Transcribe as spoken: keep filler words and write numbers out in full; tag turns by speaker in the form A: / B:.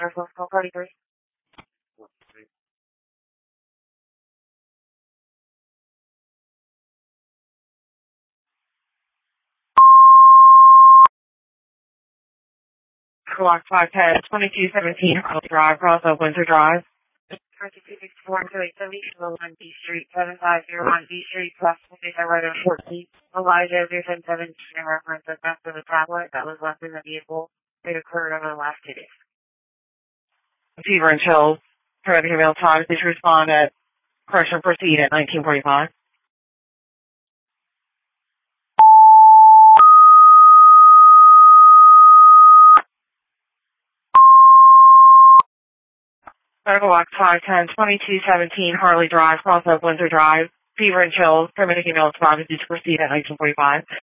A: Northwest Call thirty-three. Block five ten, twenty-two seventeen Harley Drive, Cross of Winter Drive. twenty-two sixty-four, two eight seventy, one B Street, seven five zero one B Street, plus twenty-five right on fourteen. Elijah zero seven seven, in reference to theft of a tablet that was left in the vehicle. It occurred over the last two days. Fever and chills. Paramedic Mail Times, please respond at correction proceed at nineteen forty-five. Block five ten, twenty-two seventeen Harley Drive, Cross of Winter Drive. Fever and chills. Paramedic Mail Times, please proceed at nineteen forty-five.